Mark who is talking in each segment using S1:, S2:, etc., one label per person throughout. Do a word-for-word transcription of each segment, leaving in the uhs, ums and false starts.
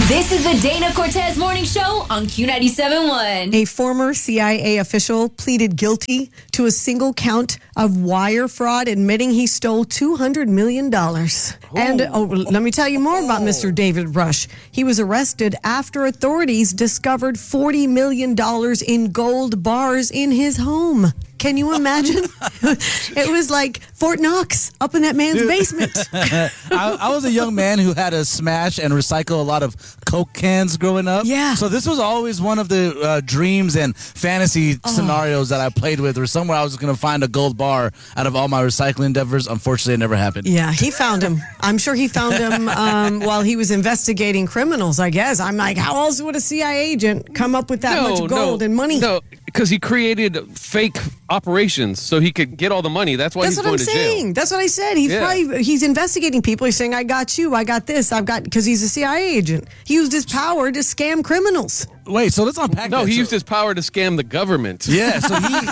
S1: This is the Dana Cortez Morning Show on Q ninety-seven point one.
S2: A former C I A official pleaded guilty to a single count of wire fraud, admitting he stole two hundred million dollars. Oh. And oh, let me tell you more about Mister David Rush. He was arrested after authorities discovered forty million dollars in gold bars in his home. Can you imagine? It was like Fort Knox up in that man's basement.
S3: I, I was a young man who had to smash and recycle a lot of Coke cans growing up.
S2: Yeah.
S3: So this was always one of the uh, dreams and fantasy oh. scenarios that I played with, or somewhere I was going to find a gold bar out of all my recycling endeavors. Unfortunately, it never happened.
S2: Yeah, he found him. I'm sure he found him um, while he was investigating criminals, I guess. I'm like, how else would a C I A agent come up with that
S4: no,
S2: much gold
S4: no,
S2: and money?
S4: No, because he created fake operations so he could get all the money. That's why
S2: That's
S4: he's
S2: what
S4: going
S2: I'm
S4: to
S2: saying.
S4: jail.
S2: That's what I said. He's
S4: Yeah.
S2: probably he's investigating people. He's saying, I got you, I got this, I've got, because he's a C I A agent. He used his power to scam criminals.
S3: Wait, so let's unpack
S4: No,
S3: that.
S4: he
S3: so,
S4: used his power to scam the government.
S3: Yeah, so he...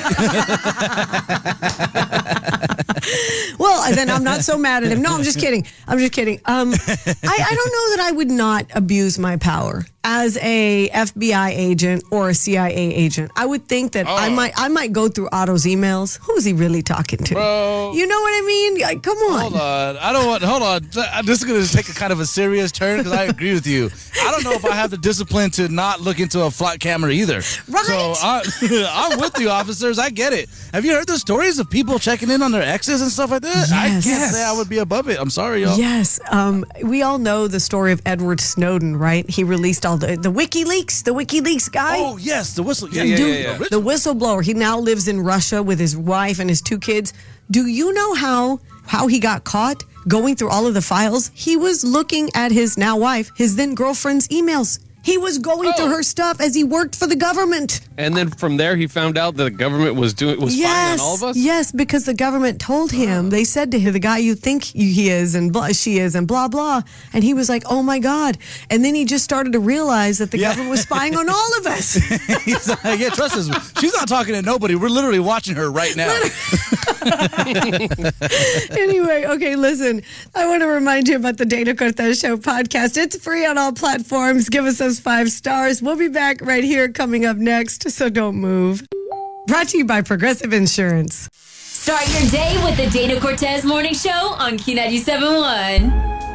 S2: Well, then I'm not so mad at him. No, I'm just kidding. I'm just kidding. Um, I, I don't know that I would not abuse my power as a F B I agent or a C I A agent. I would think that
S4: Oh.
S2: I might I might go through Otto's emails. Who's he really talking to?
S4: Bro.
S2: You know what I mean? Like, come on.
S3: Hold on. I don't want... Hold on. This is going to take a kind of a serious turn because I agree with you. I don't know if I have the discipline to not look into a flat camera either.
S2: Right.
S3: So I, I'm with you, officers. I get it. Have you heard the stories of people checking in on their exes and stuff like that? I
S2: Yes.
S3: can't say I would be above it. I'm sorry, y'all.
S2: Yes. Um, we all know the story of Edward Snowden, right? He released all the, the WikiLeaks, the WikiLeaks guy.
S3: Oh, yes. The whistle.
S4: Yeah, yeah,
S2: Dude,
S4: yeah, yeah.
S2: the whistleblower. He now lives in Russia with his wife and his two kids. Do you know how how he got caught going through all of the files? He was looking at his now wife, his then girlfriend's emails. He was going
S4: Oh.
S2: through her stuff as he worked for the government.
S4: And then from there, he found out that the government was doing was
S2: Yes,
S4: spying on all of us.
S2: yes, because the government told him. They said to him, the guy you think he is and blah, she is and blah blah, and he was like, "Oh my God!" And then he just started to realize that the
S3: Yeah.
S2: government was spying on all of us.
S3: He's like, yeah, trust us. She's not talking to nobody. We're literally watching her right now.
S2: Anyway, okay, listen. I want to remind you about the Dana Cortez Show podcast. It's free on all platforms. Give us those five stars. We'll be back right here coming up next, so don't move. Brought to you by Progressive Insurance.
S1: Start your day with the Dana Cortez Morning Show on Q ninety-seven point one.